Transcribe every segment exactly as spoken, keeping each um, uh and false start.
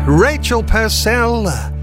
Rachel Purcell,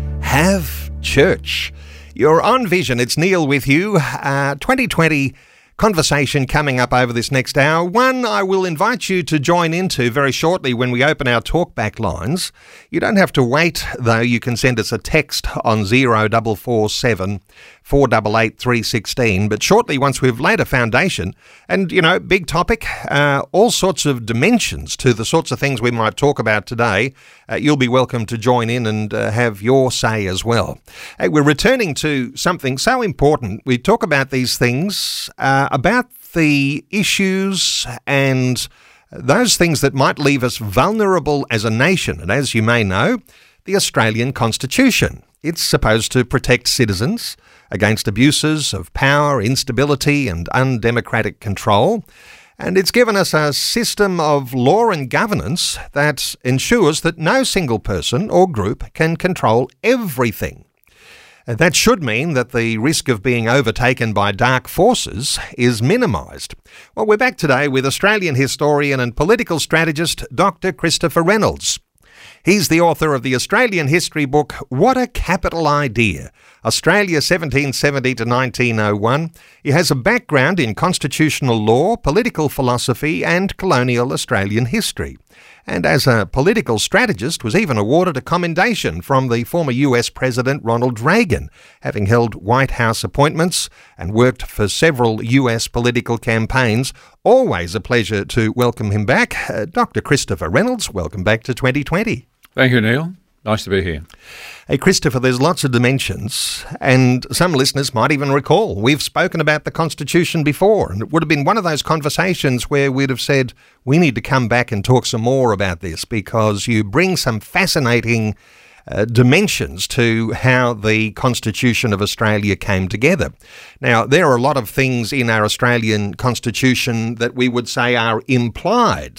Have Church. You're on Vision. It's Neil with you. Uh, twenty twenty conversation coming up over this next hour. One I will invite you to join into very shortly when we open our talkback lines. You don't have to wait, though. You can send us a text on zero four four seven, four eight eight, three one six. But shortly, once we've laid a foundation, and, you know, big topic, uh, all sorts of dimensions to the sorts of things we might talk about today, uh, you'll be welcome to join in and uh, have your say as well. Hey, we're returning to something so important. We talk about these things, uh, about the issues and those things that might leave us vulnerable as a nation. And as you may know, the Australian Constitution. It's supposed to protect citizens against abuses of power, instability and undemocratic control. And it's given us a system of law and governance that ensures that no single person or group can control everything. And that should mean that the risk of being overtaken by dark forces is minimised. Well, we're back today with Australian historian and political strategist Doctor Christopher Reynolds. He's the author of the Australian history book, What a Capital Idea, Australia seventeen seventy to nineteen oh one. He has a background in constitutional law, political philosophy and colonial Australian history. And as a political strategist was even awarded a commendation from the former U S President Ronald Reagan, having held White House appointments and worked for several U S political campaigns. Always a pleasure to welcome him back. Uh, Doctor Christopher Reynolds, welcome back to twenty twenty. Thank you, Neil. Nice to be here. Hey, Christopher, there's lots of dimensions, and some listeners might even recall we've spoken about the Constitution before, and it would have been one of those conversations where we'd have said, we need to come back and talk some more about this because you bring some fascinating uh, dimensions to how the Constitution of Australia came together. Now, there are a lot of things in our Australian Constitution that we would say are implied.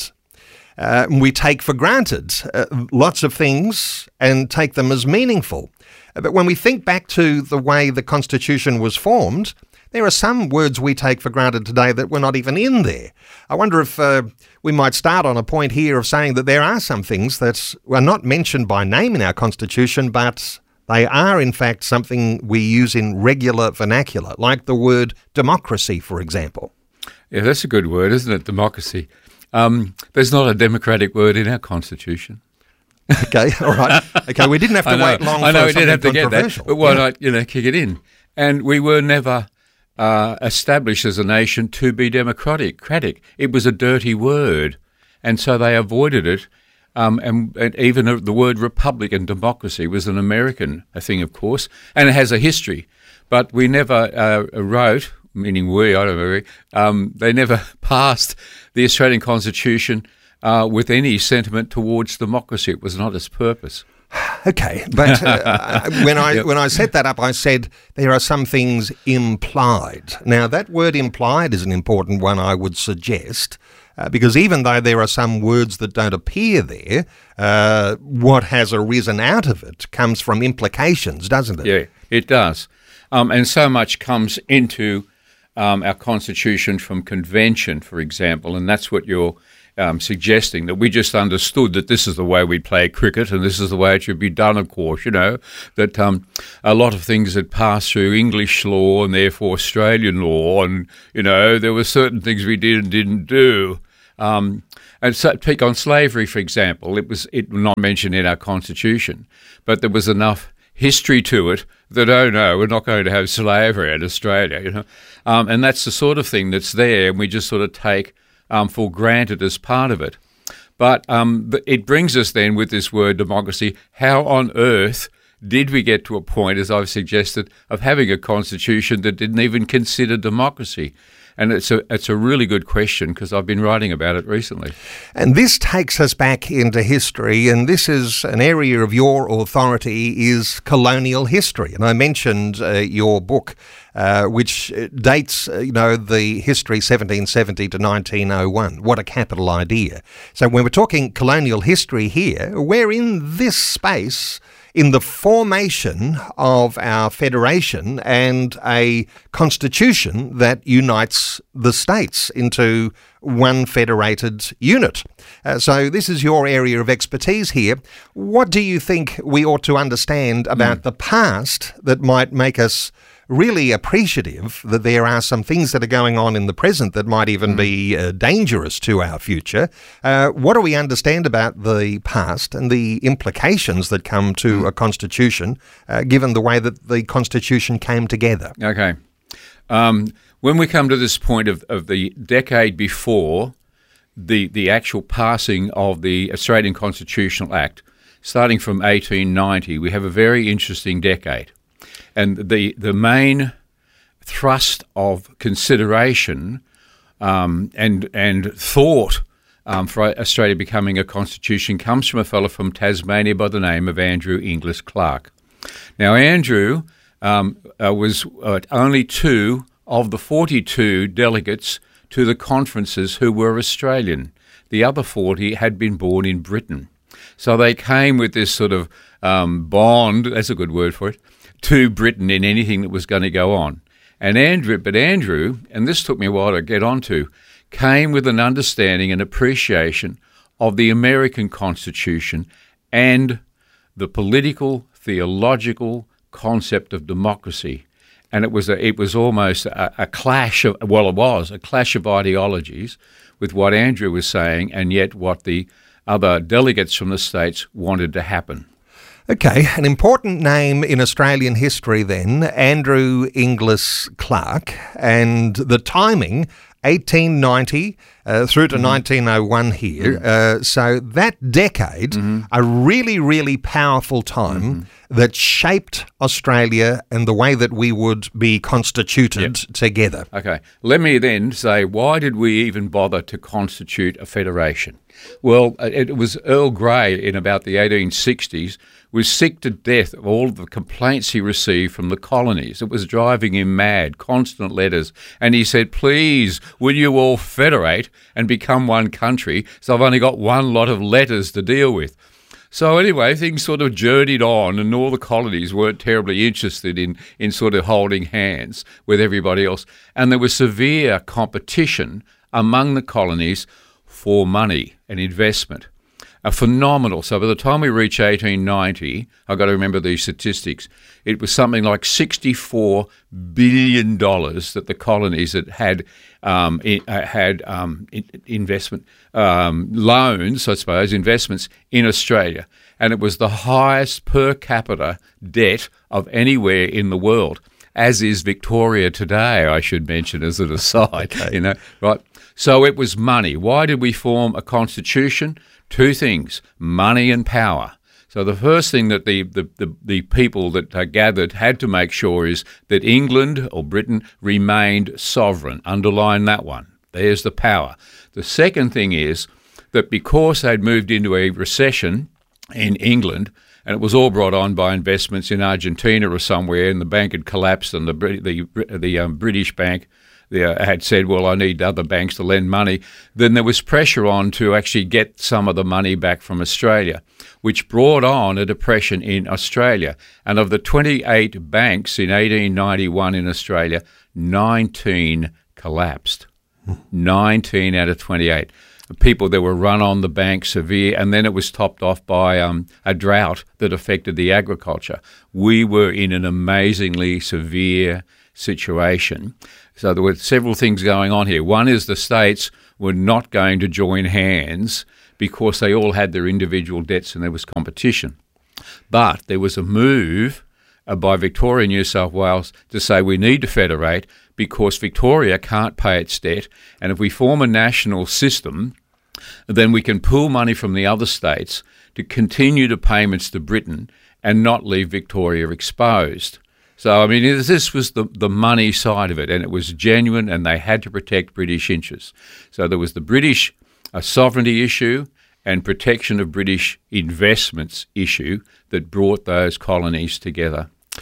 Uh, we take for granted uh, lots of things and take them as meaningful. Uh, but when we think back to the way the Constitution was formed, there are some words we take for granted today that were not even in there. I wonder if uh, we might start on a point here of saying that there are some things that are not mentioned by name in our Constitution, but they are in fact something we use in regular vernacular, like the word democracy, for example. Yeah, that's a good word, isn't it? Democracy. Um, there's not a democratic word in our Constitution. Okay, all right. Okay, we didn't have to wait long I know for we didn't have to get that, but why yeah. not, you know, kick it in? And we were never uh, established as a nation to be democratic. It was a dirty word, and so they avoided it. Um, and, and even the word republic and democracy was an American thing, of course, and it has a history. But we never uh, wrote, meaning we, I don't know, um, they never passed the Australian Constitution uh, with any sentiment towards democracy. It was not its purpose. Okay, but uh, when I Yep. when I set that up, I said there are some things implied. Now, that word implied is an important one, I would suggest, uh, because even though there are some words that don't appear there, uh, what has arisen out of it comes from implications, doesn't it? Yeah, it does. Um, and so much comes into Um, our Constitution from convention, for example, and that's what you're um, suggesting, that we just understood that this is the way we play cricket and this is the way it should be done, of course, you know, that um, a lot of things had passed through English law and therefore Australian law, and, you know, there were certain things we did and didn't do. Um, and so, take on slavery, for example, it was it was not mentioned in our Constitution, but there was enough history to it that, oh no, we're not going to have slavery in Australia, you know. Um, and that's the sort of thing that's there, and we just sort of take um, for granted as part of it. But um, it brings us then with this word democracy, how on earth did we get to a point, as I've suggested, of having a constitution that didn't even consider democracy? And it's a it's a really good question because I've been writing about it recently. And this takes us back into history, and this is an area of your authority is colonial history. And I mentioned uh, your book, uh, which dates, uh, you know, the history seventeen seventy to nineteen oh one. What a capital idea. So when we're talking colonial history here, we're in this space in the formation of our federation and a constitution that unites the states into one federated unit. Uh, so this is your area of expertise here. What do you think we ought to understand about mm. the past that might make us really appreciative that there are some things that are going on in the present that might even mm. be uh, dangerous to our future? Uh, what do we understand about the past and the implications that come to mm. a constitution, uh, given the way that the constitution came together? Okay. Um, when we come to this point of, of the decade before the the actual passing of the Australian Constitutional Act, starting from eighteen ninety, we have a very interesting decade. And the, the main thrust of consideration um, and and thought um, for Australia becoming a constitution comes from a fellow from Tasmania by the name of Andrew Inglis Clark. Now, Andrew um, uh, was uh, only two of the forty-two delegates to the conferences who were Australian. The other forty had been born in Britain. So they came with this sort of um, bond, that's a good word for it, to Britain in anything that was going to go on. And Andrew, but Andrew, and this took me a while to get onto, came with an understanding and appreciation of the American Constitution and the political, theological concept of democracy. And it was a, it was almost a, a clash of, well, it was a clash of ideologies with what Andrew was saying and yet what the other delegates from the states wanted to happen. Okay, an important name in Australian history then, Andrew Inglis Clark, and the timing, eighteen ninety uh, through to mm-hmm. nineteen oh one here. Mm-hmm. Uh, so that decade, mm-hmm. a really, really powerful time mm-hmm. that shaped Australia and the way that we would be constituted yep. together. Okay, let me then say, why did we even bother to constitute a federation? Well, it was Earl Grey in about the eighteen sixties was sick to death of all of the complaints he received from the colonies. It was driving him mad, constant letters. And he said, please, will you all federate and become one country? So I've only got one lot of letters to deal with. So anyway, things sort of journeyed on, and all the colonies weren't terribly interested in, in sort of holding hands with everybody else. And there was severe competition among the colonies for money and investment. A phenomenal. So by the time we reach eighteen ninety, I've got to remember these statistics, it was something like sixty-four billion dollars that the colonies had had, um, had um, investment um, loans, I suppose, investments in Australia. And it was the highest per capita debt of anywhere in the world, as is Victoria today, I should mention as an aside. Okay. You know, right? So it was money. Why did we form a constitution? Two things, money and power. So the first thing that the, the, the, the people that are gathered had to make sure is that England or Britain remained sovereign. Underline that one. There's the power. The second thing is that because they'd moved into a recession in England, and it was all brought on by investments in Argentina or somewhere, and the bank had collapsed, and the the, the um, British bank They had said, well, I need other banks to lend money, then there was pressure on to actually get some of the money back from Australia, which brought on a depression in Australia. And of the twenty-eight banks in eighteen ninety-one in Australia, nineteen collapsed. nineteen out of twenty-eight. People that were run on the bank severe, and then it was topped off by um, a drought that affected the agriculture. We were in an amazingly severe situation. So there were several things going on here. One is the states were not going to join hands because they all had their individual debts and there was competition. But there was a move uh, by Victoria and New South Wales to say we need to federate because Victoria can't pay its debt, and if we form a national system, then we can pool money from the other states to continue the payments to Britain and not leave Victoria exposed. So, I mean, this was the, the money side of it, and it was genuine, and they had to protect British interests. So there was the British uh, sovereignty issue and protection of British investments issue that brought those colonies together.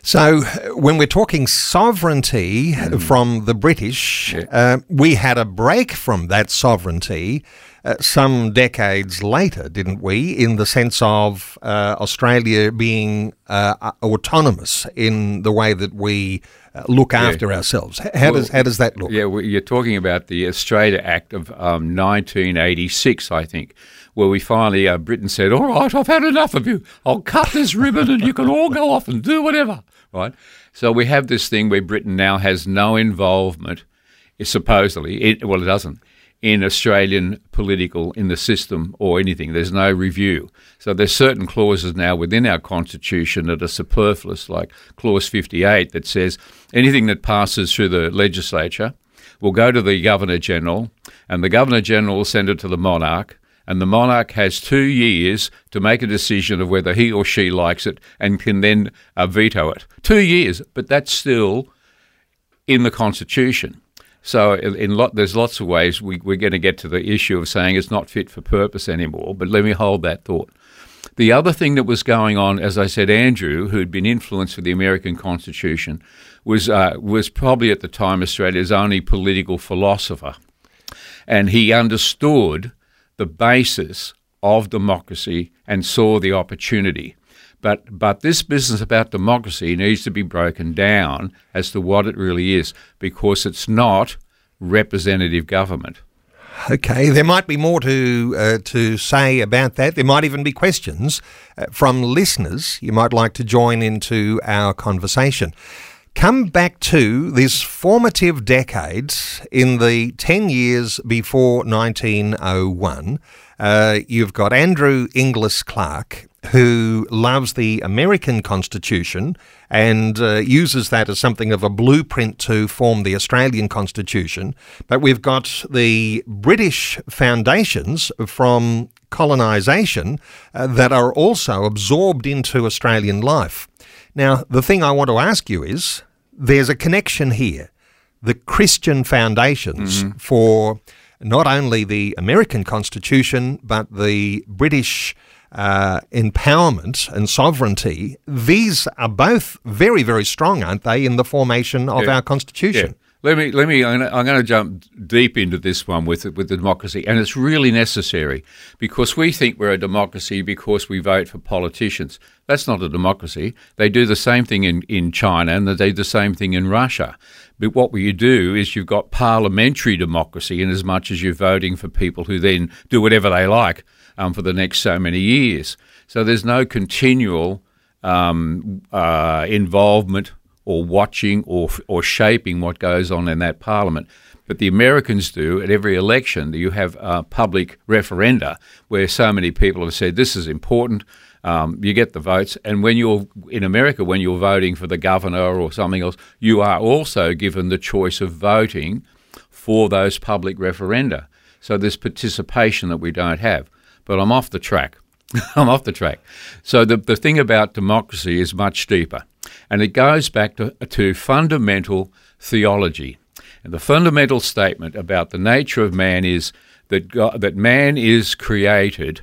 So when we're talking sovereignty mm. from the British, yeah. uh, we had a break from that sovereignty uh, some decades later, didn't we, in the sense of uh, Australia being uh, autonomous in the way that we uh, look yeah. after ourselves. How well, does how does that look? Yeah, well, you're talking about the Australia Act of um, nineteen eighty-six, I think, where we finally, uh, Britain said, all right, I've had enough of you. I'll cut this ribbon and you can all go off and do whatever. Right, so we have this thing where Britain now has no involvement, supposedly, it, well, it doesn't, in Australian political, in the system or anything. There's no review. So there's certain clauses now within our constitution that are superfluous, like clause fifty-eight that says anything that passes through the legislature will go to the Governor-General, and the Governor-General will send it to the monarch, and the monarch has two years to make a decision of whether he or she likes it and can then uh, veto it. Two years, but that's still in the Constitution. So in, in lot, there's lots of ways we, we're going to get to the issue of saying it's not fit for purpose anymore, but let me hold that thought. The other thing that was going on, as I said, Andrew, who'd been influenced with the American Constitution, was uh, was probably at the time Australia's only political philosopher. And he understood the basis of democracy and saw the opportunity. But but this business about democracy needs to be broken down as to what it really is, because it's not representative government. Okay, there might be more to uh, to say about that. There might even be questions uh, from listeners. You might like to join into our conversation. Come back to this formative decade in the ten years before nineteen oh one. Uh, you've got Andrew Inglis Clark, who loves the American Constitution and uh, uses that as something of a blueprint to form the Australian Constitution. But we've got the British foundations from colonisation uh, that are also absorbed into Australian life. Now, the thing I want to ask you is, there's a connection here. The Christian foundations mm-hmm. for not only the American Constitution, but the British uh, empowerment and sovereignty, these are both very, very strong, aren't they, in the formation of yeah. our Constitution? Yeah. Let me, let me. I'm going to jump deep into this one with with the democracy, and it's really necessary because we think we're a democracy because we vote for politicians. That's not a democracy. They do the same thing in, in China, and they do the same thing in Russia. But what you do is you've got parliamentary democracy in as much as you're voting for people who then do whatever they like um, for the next so many years. So there's no continual um, uh, involvement or watching or or shaping what goes on in that parliament. But the Americans do. At every election, you have uh, public referenda where so many people have said, this is important, um, you get the votes. And when you're in America, when you're voting for the governor or something else, you are also given the choice of voting for those public referenda. So there's participation that we don't have. But I'm off the track. I'm off the track. So the, the thing about democracy is much deeper. And it goes back to, to fundamental theology. And the fundamental statement about the nature of man is that God, that man is created,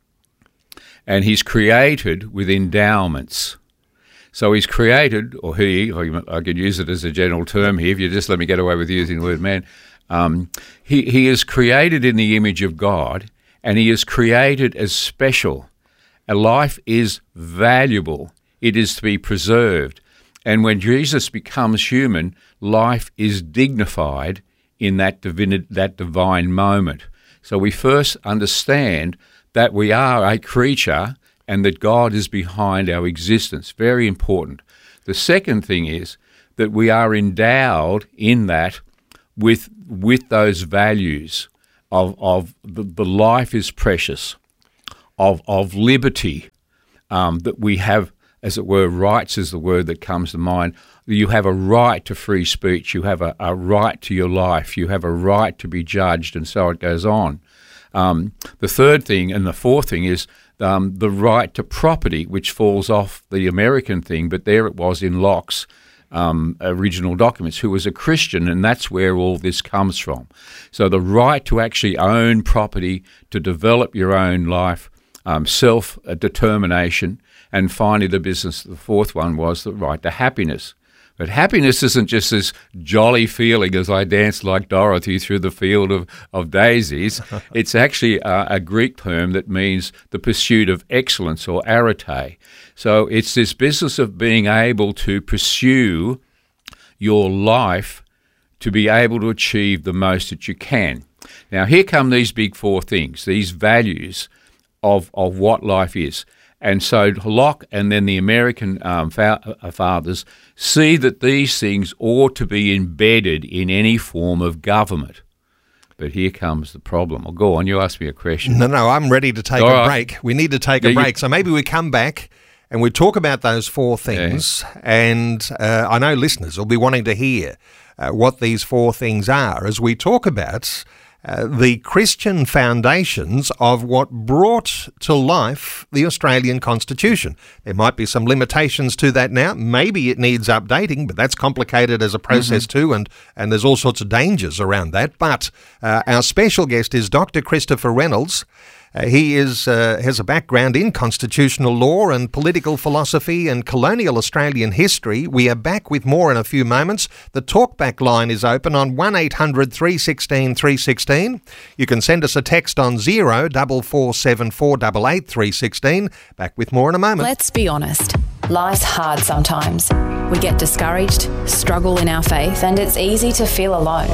and he's created with endowments. So he's created, or he, or I could use it as a general term here, if you just let me get away with using the word man, um, he, he is created in the image of God, and he is created as special. A life is valuable. It is to be preserved. And when Jesus becomes human, life is dignified in that divine, that divine moment. So we first understand that we are a creature and that God is behind our existence. Very important. The second thing is that we are endowed in that with, with those values of, of the, the life is precious, of, of liberty, um, that we have, as it were, rights is the word that comes to mind. You have a right to free speech. You have a, a right to your life. You have a right to be judged, and so it goes on. Um, the third thing and the fourth thing is um, the right to property, which falls off the American thing, but there it was in Locke's um, original documents, who was a Christian, and that's where all this comes from. So the right to actually own property, to develop your own life, um, self-determination, and finally the business, the fourth one was the right to happiness. But happiness isn't just this jolly feeling as I dance like Dorothy through the field of, of daisies. It's actually a, a Greek term that means the pursuit of excellence or arete. So it's this business of being able to pursue your life to be able to achieve the most that you can. Now, here come these big four things, these values of, of what life is. And so Locke and then the American um, fa- fathers see that these things ought to be embedded in any form of government. But here comes the problem. Well, go on, you asked me a question. No, no, I'm ready to take All a right. break. We need to take Yeah, a you- break. So maybe we come back and we talk about those four things. And uh, I know listeners will be wanting to hear uh, what these four things are as we talk about Uh, the Christian foundations of what brought to life the Australian Constitution. There might be some limitations to that now. Maybe it needs updating, but that's complicated as a process mm-hmm. too, and, and there's all sorts of dangers around that. But uh, our special guest is Doctor Christopher Reynolds. Uh, he is uh, has a background in constitutional law and political philosophy and colonial Australian history. We are back with more in a few moments. The talkback line is open on one eight hundred three one six three one six. You can send us a text on zero four four seven four eight eight three one six. Back with more in a moment. Let's be honest. Life's hard sometimes. We get discouraged, struggle in our faith, and it's easy to feel alone.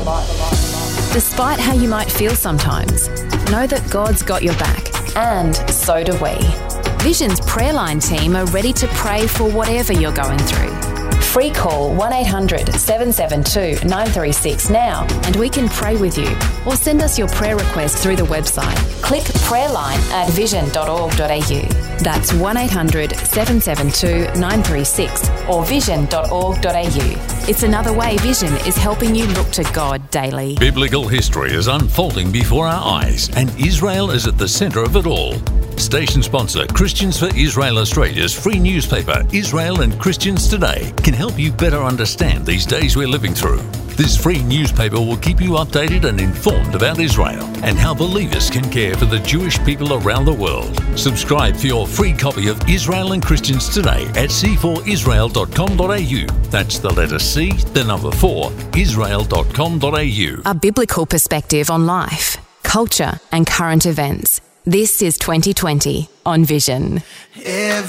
Despite how you might feel sometimes, know that God's got your back, and so do we. Vision's prayer line team are ready to pray for whatever you're going through. Free call one eight hundred seven seven two nine three six now and we can pray with you, or send us your prayer request through the website. Click prayerline at vision dot org dot a u. That's one eight hundred seven seven two nine three six or vision dot org dot a u. It's another way Vision is helping you look to God daily. Biblical history is unfolding before our eyes, and Israel is at the centre of it all. Station sponsor Christians for Israel Australia's free newspaper, Israel and Christians Today, can help you better understand these days we're living through. This free newspaper will keep you updated and informed about Israel and how believers can care for the Jewish people around the world. Subscribe for your free copy of Israel and Christians Today at c four israel dot com dot a u. That's the letter C, the number four, israel dot com dot a u. A biblical perspective on life, culture and current events. This is twenty twenty on Vision. Every